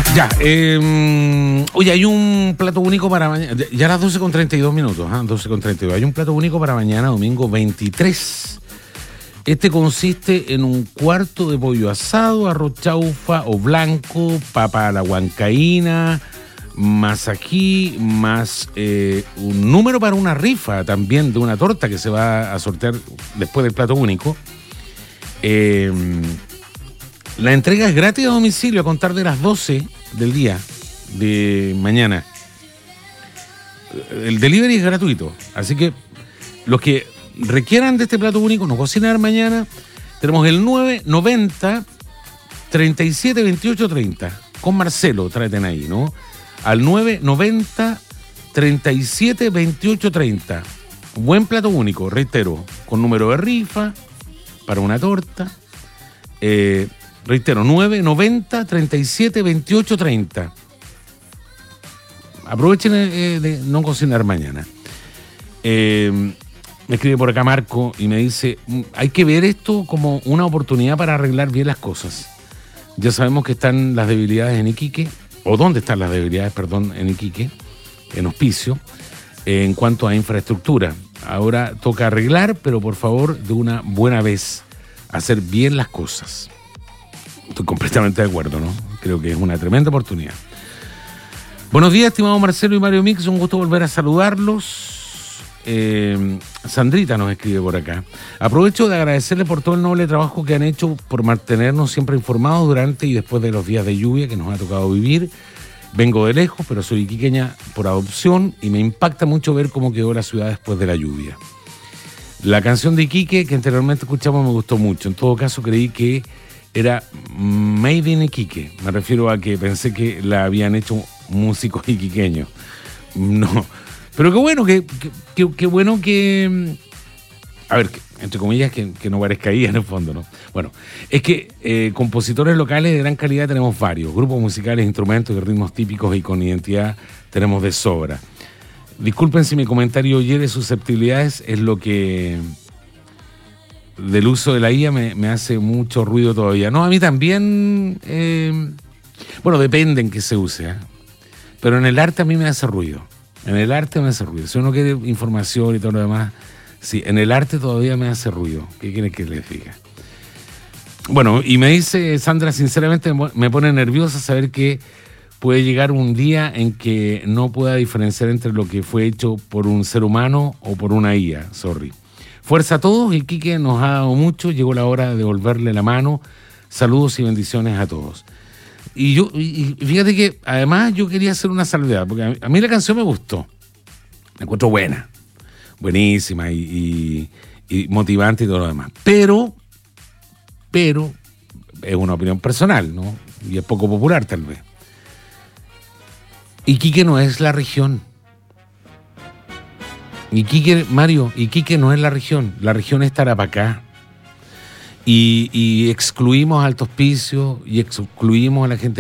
Ya, oye, hay un plato único para mañana, ya a las 12:32 minutos, 12:32. Hay un plato único para mañana, domingo 23. Este consiste en un cuarto de pollo asado, arroz chaufa o blanco, papa a la huancaína, más ají, más un número para una rifa también de una torta que se va a sortear después del plato único. La entrega es gratis a domicilio a contar de las 12 del día de mañana. El delivery es gratuito, así que los que requieran de este plato único, no cocinar mañana, tenemos el 990 37 28 30. Con Marcelo, traten ahí, ¿no? Al 990 37 28 30. Buen plato único, reitero, con número de rifa para una torta. Reitero, 990 37 28 30. Aprovechen de no cocinar mañana. Me escribe por acá Marco y me dice, hay que ver esto como una oportunidad para arreglar bien las cosas. Ya sabemos que están las debilidades en Iquique, o dónde están las debilidades, perdón, en Iquique, en Hospicio, en cuanto a infraestructura. Ahora toca arreglar, pero por favor, de una buena vez, hacer bien las cosas. Estoy completamente de acuerdo, ¿no? Creo que es una tremenda oportunidad. Buenos días, estimado Marcelo y Mario Mix. Un gusto volver a saludarlos. Sandrita nos escribe por acá. Aprovecho de agradecerle por todo el noble trabajo que han hecho por mantenernos siempre informados durante y después de los días de lluvia que nos ha tocado vivir. Vengo de lejos, pero soy iquiqueña por adopción y me impacta mucho ver cómo quedó la ciudad después de la lluvia. La canción de Iquique que anteriormente escuchamos me gustó mucho. En todo caso, creí que era Made in Iquique. Me refiero a que pensé que la habían hecho músicos iquiqueños. No. Pero qué bueno, qué bueno que... A ver, entre comillas, que no parezca ahí en el fondo, ¿no? Bueno, es que compositores locales de gran calidad tenemos varios. Grupos musicales, instrumentos y ritmos típicos y con identidad tenemos de sobra. Disculpen si mi comentario hiere susceptibilidades, es lo que... del uso de la IA me hace mucho ruido todavía. No, a mí también, bueno, depende en qué se use, ¿eh? Pero en el arte a mí me hace ruido. En el arte me hace ruido. Si uno quiere información y todo lo demás, sí, en el arte todavía me hace ruido. ¿Qué quieren que les diga? Bueno, y me dice Sandra, sinceramente me pone nerviosa saber que puede llegar un día en que no pueda diferenciar entre lo que fue hecho por un ser humano o por una IA. Sorry. Fuerza a todos, Iquique nos ha dado mucho, llegó la hora de devolverle la mano. Saludos y bendiciones a todos. Y fíjate que además yo quería hacer una salvedad, porque a mí la canción me gustó. La encuentro buena, buenísima y motivante y todo lo demás. Pero es una opinión personal, ¿no? Y es poco popular tal vez. Iquique no es la región. Iquique, Mario, Iquique no es la región es Tarapacá. Y excluimos a Alto Hospicio y excluimos a la gente